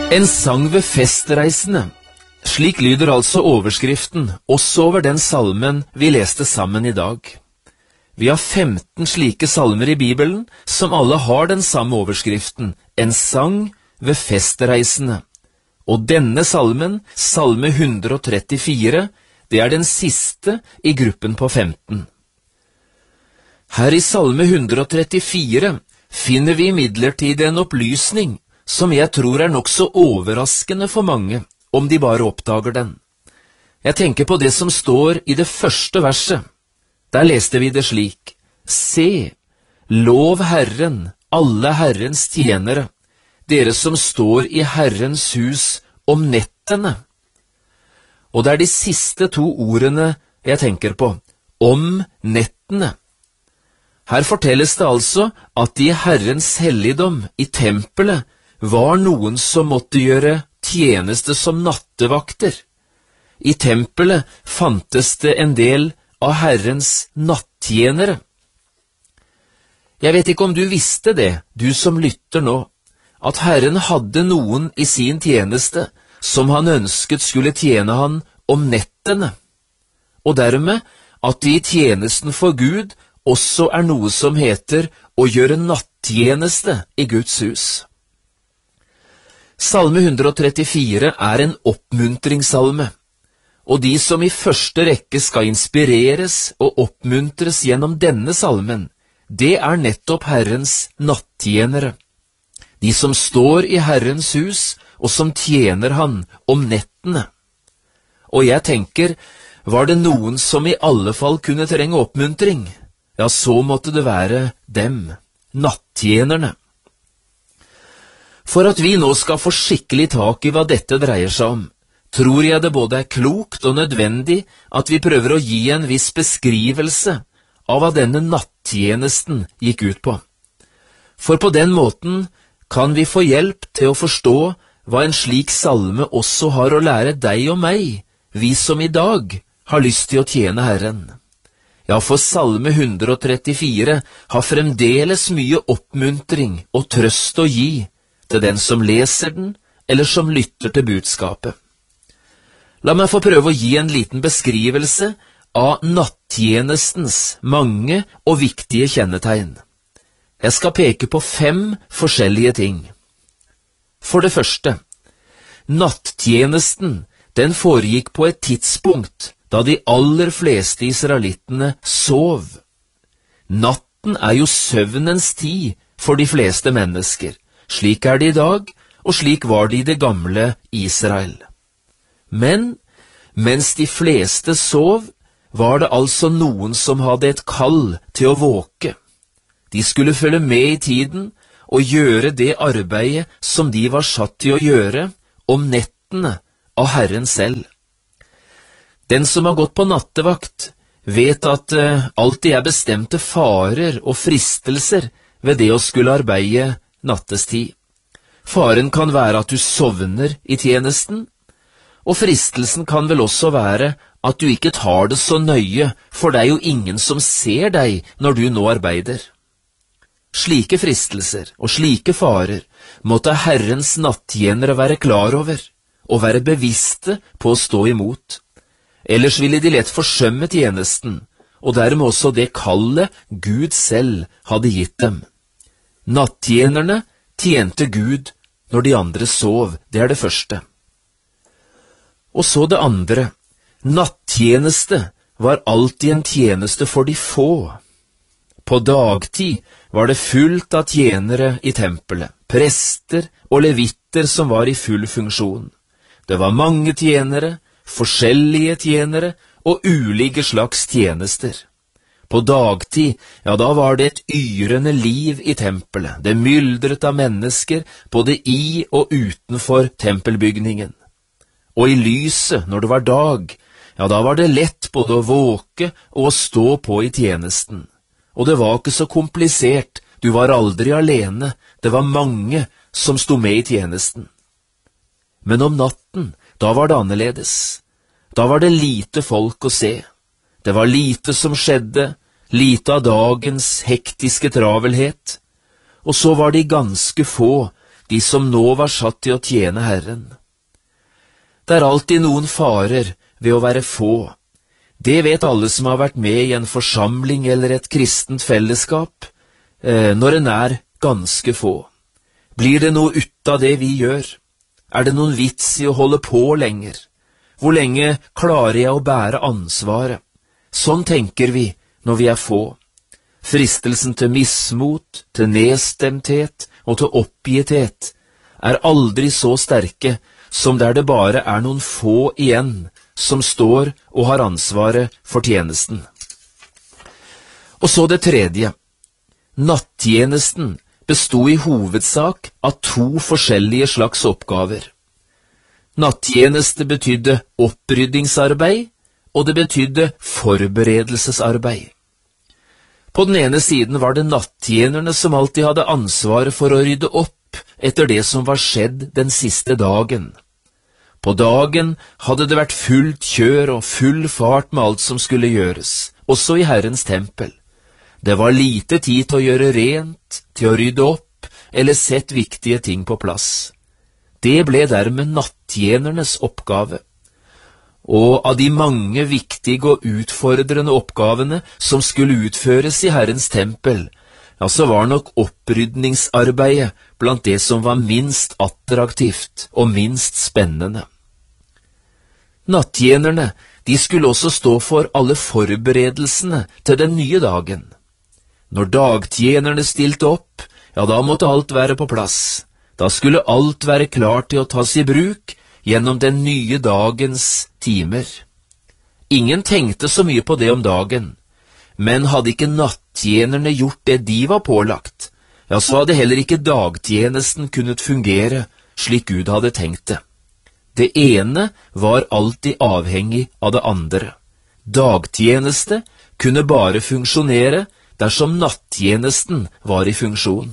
En sang ved festreisende. Slik lyder altså overskriften, også over den salmen vi leste sammen i dag. Vi har 15 slike salmer i Bibelen, som alle har den samme overskriften, en sang ved festreisende. Og denne salmen, salme 134, det er den siste i gruppen på 15. Her i salme 134 finner vi imidlertid en opplysning som jeg tror er nok så overraskende for mange, om de bare oppdager den. Jeg tenker på det som står i det første verset. Der leste vi det slik: Se, lov Herren, alle Herrens tjenere, dere som står i Herrens hus om nettene. Og det er de siste 2 ordene jeg tenker på, om nettene. Her fortelles det altså at i Herrens helligdom, i tempelet, var noen som måtte gjøre tjeneste som nattevakter. I tempelet fantes det en del av Herrens nattjenere. Jeg vet ikke om du visste det, du som lytter nå, at Herren hadde noen i sin tjeneste som han ønsket skulle tjene han om nettene, og dermed at det i tjenesten for Gud også er noe som heter å gjøre nattjeneste i Guds hus. Salme 134 er en oppmuntringssalme, og de som i første rekke skal inspireres og oppmuntres gjennom denne salmen, det er nettopp Herrens nattjenere, de som står i Herrens hus og som tjener han om nettene. Og jeg tenker, var det noen som i alle fall kunne trenge oppmuntring, ja, så måtte det være dem, nattjenerne. For at vi nå skal få skikkelig tak i hva dette dreier seg om, tror jeg det både er klokt og nødvendig at vi prøver å gi en viss beskrivelse av hva denne nattjenesten gikk ut på. For på den måten kan vi få hjelp til å forstå hva en slik salme også har å lære deg og meg, vi som i dag har lyst til å tjene Herren. Ja, for salme 134 har fremdeles mye oppmuntring og trøst å gi til den som leser den, eller som lytter til budskapet. La meg få prøve å gi en liten beskrivelse av nattjenestens mange og viktige kjennetegn. Jeg skal peke på 5 forskjellige ting. For det første, nattjenesten, den foregikk på et tidspunkt da de aller fleste israelittene sov. Natten er jo søvnens tid for de fleste mennesker. Slik er det i dag, og slik var det i det gamle Israel. Men mens de fleste sov, var det altså noen som hadde et kall til å våke. De skulle følge med i tiden og gjøre det arbeidet som de var satt til å gjøre om nettene av Herren selv. Den som har gått på nattevakt, vet at alltid er bestemte farer og fristelser ved det å skulle arbeide nattestid. Faren kan være at du sovner i tjenesten, og fristelsen kan vel også være at du ikke tar det så nøye, for det er jo ingen som ser deg når du nå arbeider. Slike fristelser og slike farer måtte Herrens nattjenere være klar over, og være bevisste på å stå imot. Ellers ville de lett forsømme tjenesten, og dermed også det kallet Gud selv hadde gitt dem. Nattjenerne tjente Gud når de andre sov, det er det første. Og så det andre, nattjeneste var alltid en tjeneste for de få. På dagtid var det fullt av tjenere i tempelet, prester og levitter som var i full funksjon. Det var mange tjenere, forskjellige tjenere og ulike slags tjenester. På dagtid, ja, da var det et yrende liv i tempelet. Det myldret av mennesker, både i og utenfor tempelbygningen. Og i lyset, når det var dag, ja, da var det lett både å våke og å stå på i tjenesten. Og det var ikke så komplisert, du var aldri alene, det var mange som sto med i tjenesten. Men om natten, da var det annerledes. Da var det lite folk å se. Det var lite som skjedde, lite av dagens hektiske travelhet, og så var de ganske få de som nå var satt til å tjene Herren. Det er alltid noen farer ved å være få. Det vet alle som har vært med i en forsamling eller et kristent fellesskap, når en er ganske få. Blir det noe ut av det vi gjør? Er det noen vits i å holde på lenger? Hvor lenge klarer jeg å bære ansvaret? Sånn tenker vi når vi er få. Fristelsen til mismot, til nedstemthet og til oppgitthet er aldri så sterke som der det bare er noen få igjen som står og har ansvaret for tjenesten. Og så det tredje. Nattjenesten bestod i hovedsak av 2 forskjellige slags oppgaver. Nattjeneste betydde oppryddingsarbeid, og det betydde forberedelsesarbeid. På den ene siden var det nattjenerne som alltid hadde ansvaret for å rydde opp etter det som var skjedd den siste dagen. På dagen hadde det vært fullt kjør og full fart med alt som skulle gjøres, også i Herrens tempel. Det var lite tid til å gjøre rent, til å rydde opp, eller sette viktige ting på plass. Det ble dermed nattjenernes oppgave. Og av de mange viktige og utfordrende oppgavene som skulle utføres i Herrens tempel, så var nok opprydningsarbeidet blant det som var minst attraktivt og minst spennende. Nattjenerne, de skulle også stå for alle forberedelsene til den nye dagen. Når dagtjenerne stilte opp, da måtte alt være på plass. Da skulle alt være klart til å tas i bruk gjennom den nye dagens timer. Ingen tenkte så mye på det om dagen, men hadde ikke nattjenerne gjort det de var pålagt, så hadde heller ikke dagtjenesten kunnet fungere slik Gud hadde tenkt det. Det ene var alltid avhengig av det andre. Dagtjeneste kunne bare funksjonere dersom nattjenesten var i funksjon.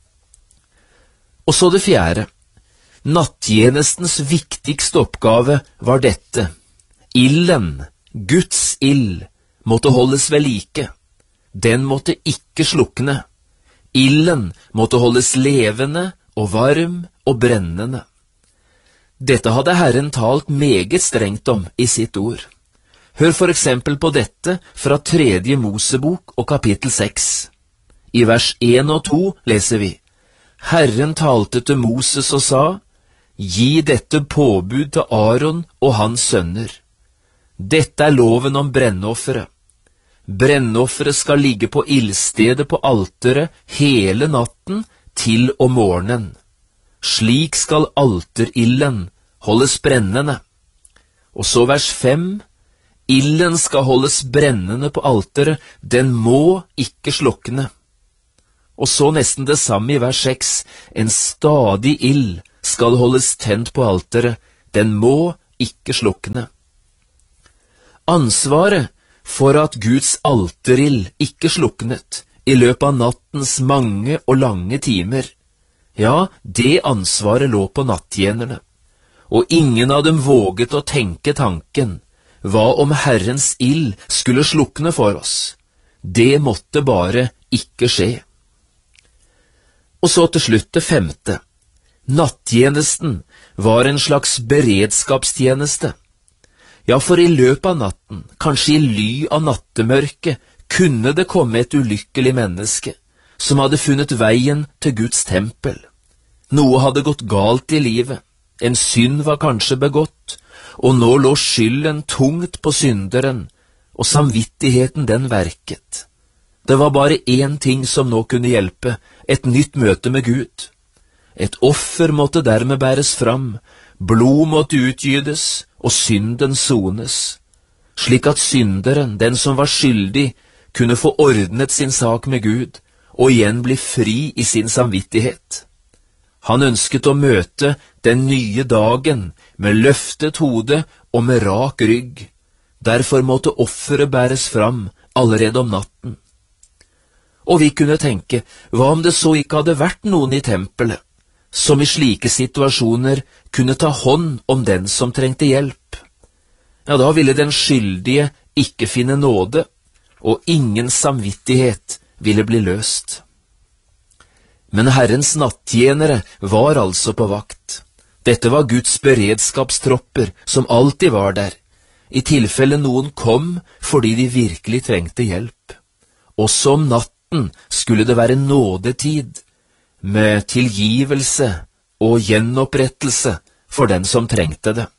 Og så det fjerde. Nattjenestens viktigste oppgave var dette. Ilden, Guds ild, måtte holdes ved like. Den måtte ikke slukne. Ilden måtte holdes levende og varm og brennende. Dette hadde Herren talt meget strengt om i sitt ord. Hør for eksempel på dette fra 3. Mosebok og kapittel 6. I vers 1 og 2 leser vi: Herren talte til Moses og sa: Gi dette påbud til Aaron og hans sønner. Dette er loven om brennofferet. Brennofferet skal ligge på ildstedet på alteret hele natten til om morgenen. Slik skal alterilden holdes brennende. Og så vers 5. Ilden skal holdes brennende på alteret, den må ikke slukne. Og så nesten det samme i vers 6. En stadig ild skal holdes tent på alteret, den må ikke slukne. Ansvaret for at Guds alterild ikke sluknet i løpet av nattens mange og lange timer, det ansvaret lå på nattjenerne, og ingen av dem våget å tenke tanken: hva om Herrens ild skulle slukne for oss? Det måtte bare ikke skje. Og så til slutt det 5. Nattjenesten var en slags beredskapstjeneste. For i løpet av natten, kanskje i ly av nattemørket, kunne det komme et ulykkelig menneske som hadde funnet veien til Guds tempel. Noe hadde gått galt i livet, en synd var kanskje begått, og nå lå skylden tungt på synderen, og samvittigheten den verket. Det var bare én ting som nå kunne hjelpe, et nytt møte med Gud. Et offer måtte dermed bæres fram, blod måtte utgytes, og synden sones, slik at synderen, den som var skyldig, kunne få ordnet sin sak med Gud, og igjen bli fri i sin samvittighet. Han ønsket å møte den nye dagen med løftet hode og med rak rygg. Derfor måtte offeret bæres fram allerede om natten. Og vi kunne tenke, hva om det så ikke hadde vært noen i tempelet, som i slike situasjoner kunne ta hånd om den som trengte hjelp? Da ville den skyldige ikke finne nåde, og ingen samvittighet ville bli løst. Men Herrens nattjenere var altså på vakt. Dette var Guds beredskapstropper som alltid var der, i tilfelle noen kom fordi de virkelig trengte hjelp. Også om natten skulle det være nådetid, med tilgivelse og gjenopprettelse for den som trengte det.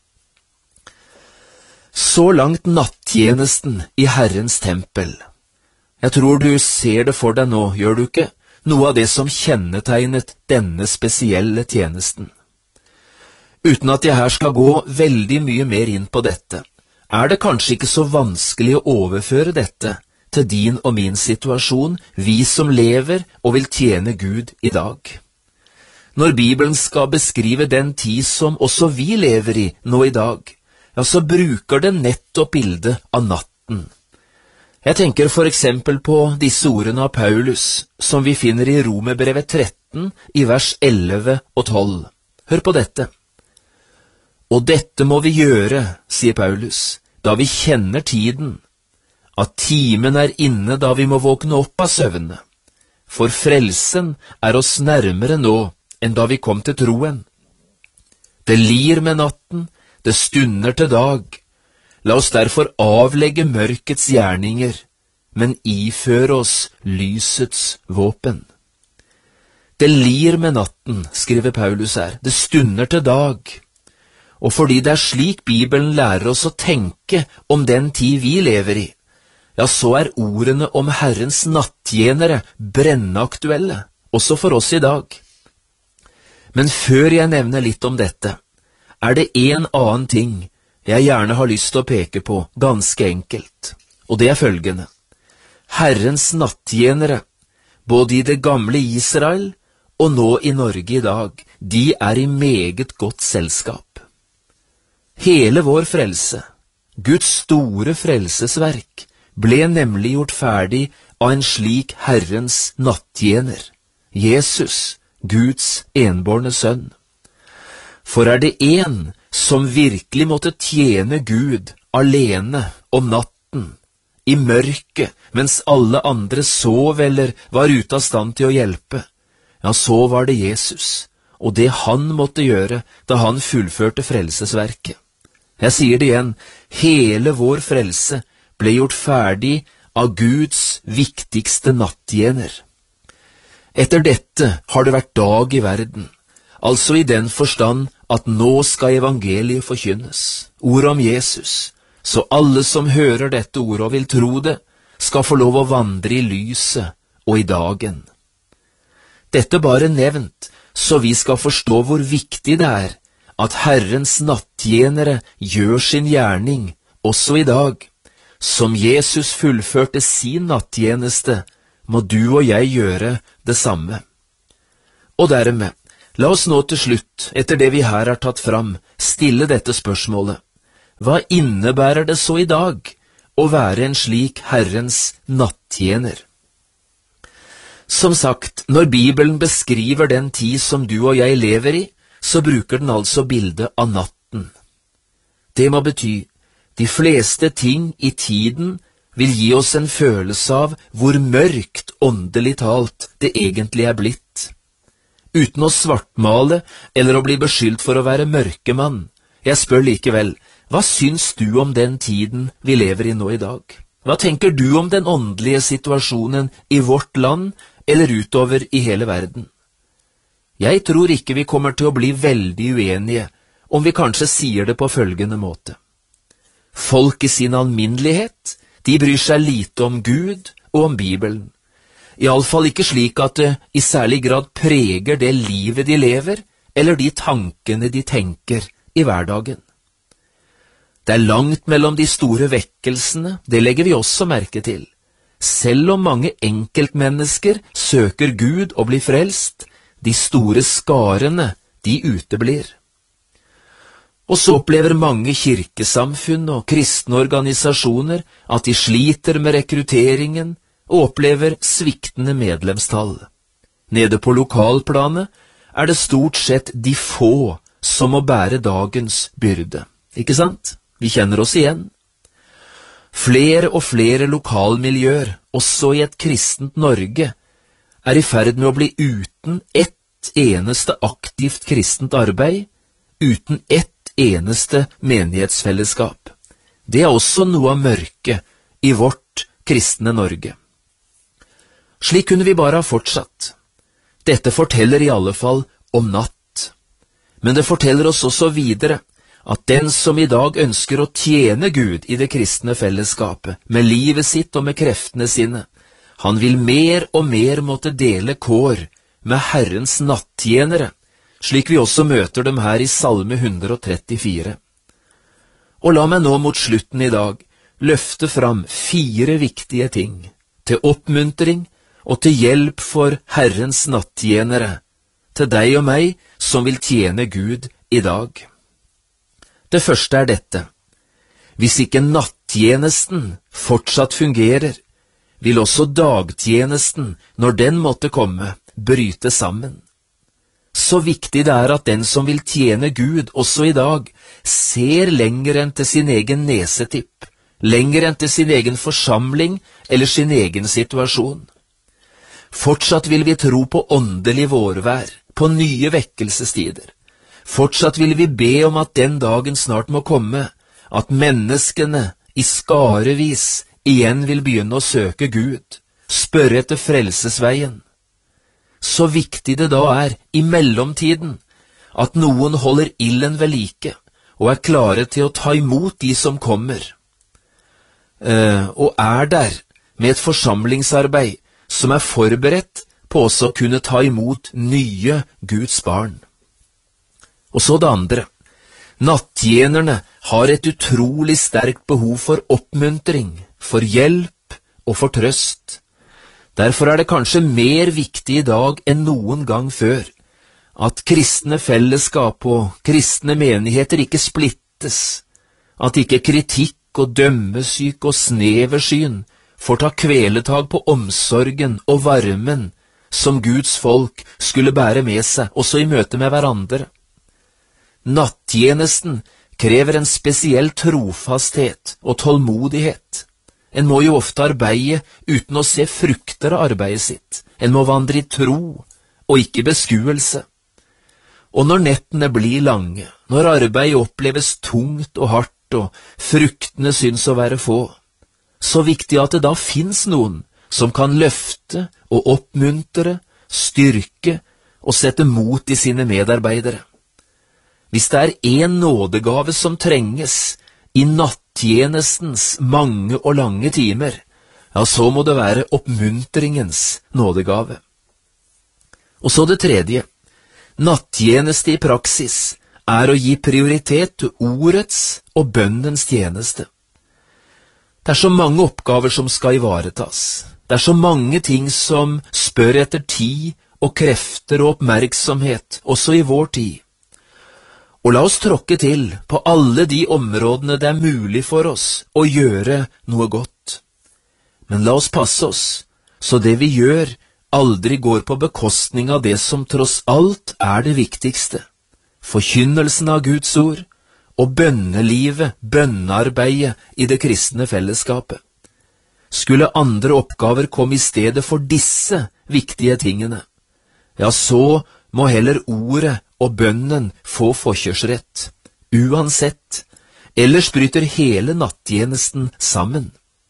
Så langt nattjenesten i Herrens tempel. Jeg tror du ser det for deg nå, gjør du ikke? Noe av det som kjennetegnet denne spesielle tjenesten. Uten at jeg her skal gå veldig mye mer inn på dette, er det kanskje ikke så vanskelig å overføre dette til din og min situasjon, vi som lever og vil tjene Gud i dag. Når Bibelen skal beskrive den tid som også vi lever i nå i dag, ja, så bruker det nettopp bildet av natten. Jeg tenker for eksempel på disse ordene av Paulus, som vi finner i Romerbrevet 13 i vers 11 og 12. Hør på dette. Og dette må vi gjøre, sier Paulus, da vi kjenner tiden, at timen er inne da vi må våkne opp av søvne. For frelsen er oss nærmere nå enn da vi kom til troen. Det lir med natten, det stunder til dag. La oss derfor avlegge mørkets gjerninger, men iføre oss lysets våpen. Det lir med natten, skriver Paulus her, det stunder til dag. Og fordi det er slik Bibelen lærer oss å tenke om den tid vi lever i, ja, så er ordene om Herrens nattjenere brennaktuelle, også for oss i dag. Men før jeg nevner litt om dette, er det en annen ting jeg gjerne har lyst til å peke på, ganske enkelt, og det er følgende. Herrens nattjenere, både i det gamle Israel og nå i Norge i dag, de er i meget godt selskap. Hele vår frelse, Guds store frelsesverk, ble nemlig gjort ferdig av en slik Herrens nattjener, Jesus, Guds enbårne sønn. For er det en som virkelig måtte tjene Gud alene om natten, i mørket, mens alle andre sov eller var ute av stand til å hjelpe, ja, så var det Jesus, og det han måtte gjøre da han fullførte frelsesverket. Jeg sier det igjen, hele vår frelse ble gjort ferdig av Guds viktigste nattjener. Etter dette har det vært dag i verden, altså i den forstand at nå skal evangeliet forkynnes, ordet om Jesus, så alle som hører dette ordet og vil tro det, skal få lov å vandre i lyset og i dagen. Dette bare nevnt, så vi skal forstå hvor viktig det er at Herrens nattjenere gjør sin gjerning også i dag. Som Jesus fullførte sin nattjeneste, må du og jeg gjøre det samme. Og dermed, la oss nå til slutt, etter det vi her har tatt fram, stille dette spørsmålet. Hva innebærer det så i dag å være en slik Herrens nattjener? Som sagt, når Bibelen beskriver den tid som du og jeg lever i, så bruker den altså bildet av natten. Det må bety, de fleste ting i tiden vil gi oss en følelse av hvor mørkt, åndelig talt, det egentlig er blitt. Uten å svartmale eller å bli beskyldt for å være mørkemann, jeg spør likevel, hva syns du om den tiden vi lever i nå i dag? Hva tenker du om den åndelige situasjonen i vårt land eller utover i hele verden? Jeg tror ikke vi kommer til å bli veldig uenige om vi kanskje sier det på følgende måte. Folk i sin alminnelighet, de bryr seg lite om Gud og om Bibelen. I alle fall ikke slik at det i særlig grad preger det livet de lever, eller de tankene de tenker i hverdagen. Det er langt mellom de store vekkelsene, det legger vi også merke til. Selv om mange enkeltmennesker søker Gud og blir frelst, de store skarene, de uteblir. Og så opplever mange kirkesamfunn og kristne organisasjoner at de sliter med rekrutteringen og opplever sviktende medlemstall. Nede på lokalplanet er det stort sett de få som må bære dagens byrde. Ikke sant? Vi kjenner oss igjen. Flere og flere lokalmiljøer, også i et kristent Norge, er i ferd med å bli uten ett eneste aktivt kristent arbeid, uten ett eneste menighetsfellesskap. Det er også noe av mørket i vårt kristne Norge. Slik kunne vi bare ha fortsatt. Dette forteller i alle fall om natt. Men det forteller oss også videre at den som i dag ønsker å tjene Gud i det kristne fellesskapet, med livet sitt og med kreftene sine, han vil mer og mer måtte dele kår med Herrens nattjenere, slik vi også møter dem her i Salme 134. Og la meg nå mot slutten i dag løfte fram 4 viktige ting, til oppmuntring og til hjelp for Herrens nattjenere, til deg og meg som vil tjene Gud i dag. Det første er dette: hvis ikke nattjenesten fortsatt fungerer, vil også dagtjenesten, når den måtte komme, bryte sammen. Så viktig det er at den som vil tjene Gud også i dag, ser lenger enn til sin egen nesetipp, lenger enn til sin egen forsamling eller sin egen situasjon. Fortsatt vil vi tro på åndelig vårvær, på nye vekkelsestider. Fortsatt vil vi be om at den dagen snart må komme, at menneskene i skarevis igjen vil begynne å søke Gud, spørre etter frelsesveien. Så viktig det da er i mellomtiden at noen holder ilden ved like og er klare til å ta imot de som kommer, og er der med et forsamlingsarbeid som er forberedt på også å kunne ta imot nye Guds barn. Og så det andre: nattjenerne har et utrolig sterkt behov for oppmuntring, for hjelp og for trøst. Derfor er det kanskje mer viktig i dag enn noen gang før at kristne fellesskap og kristne menigheter ikke splittes, at ikke kritikk og dømmesyke og sneversyn får ta kveletag på omsorgen og varmen som Guds folk skulle bære med seg også i møte med hverandre. Nattjenesten krever en spesiell trofasthet og tålmodighet. En må jo ofte arbeide uten å se frukter av arbeidet sitt. En må vandre i tro og ikke beskuelse. Og når nettene blir lange, når arbeidet oppleves tungt og hardt og fruktene syns å være få, så viktig at det da finnes noen som kan løfte og oppmuntre, styrke og sette mot i sine medarbeidere. Hvis det er en nådegave som trenges i nattjenestens mange og lange timer, ja, så må det være oppmuntringens nådegave. Og så det tredje: nattjeneste i praksis er å gi prioritet til ordets og bønnens tjeneste. Det er så mange oppgaver som skal ivaretas. Det er så mange ting som spør etter tid og krefter og oppmerksomhet, også i vår tid. Og la oss tråkke til på alle de områdene det er mulig for oss å gjøre noe godt. Men la oss passe oss, så det vi gjør aldri går på bekostning av det som tross alt er det viktigste: forkynnelsen av Guds ord og bønnelivet, bønnearbeidet i det kristne fellesskapet. Skulle andre oppgaver komme i stedet for disse viktige tingene, ja, så må heller ordet og bønnen få forkjørsrett, uansett, ellers bryter hele nattjenesten sammen.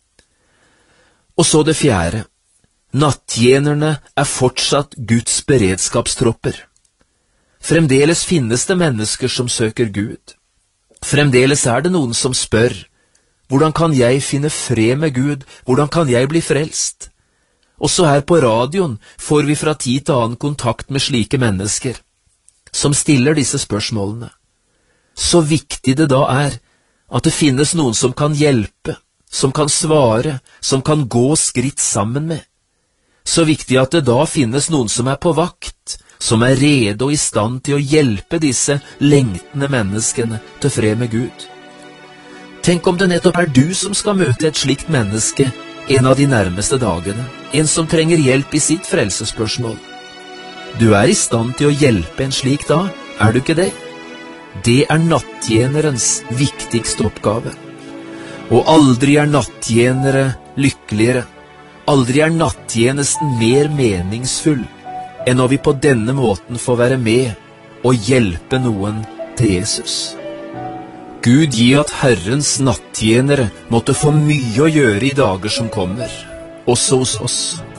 Og så det fjerde: nattjenerne er fortsatt Guds beredskapstropper. Fremdeles finnes det mennesker som søker Gud. Fremdeles er det noen som spør: hvordan kan jeg finne fred med Gud? Hvordan kan jeg bli frelst? Også her på radioen får vi fra tid til annen kontakt med slike mennesker som stiller disse spørsmålene. Så viktig det da er at det finnes noen som kan hjelpe, som kan svare, som kan gå skritt sammen med. Så viktig at det da finnes noen som er på vakt, som er rede og i stand til å hjelpe disse lengtende menneskene til fred med Gud. Tenk om det nettopp er du som skal møte et slikt menneske en av de nærmeste dagene, en som trenger hjelp i sitt frelsesspørsmål. Du er i stand til å hjelpe en slik da, er du ikke det? Det er nattjenerens viktigste oppgave. Og aldri er nattjenere lykkeligere, Aldri nattjenesten mer meningsfull enn når vi på denne måten får være med og hjelpe noen til Jesus. Gud gi at Herrens nattjenere måtte få mye å gjøre i dager som kommer, også hos oss.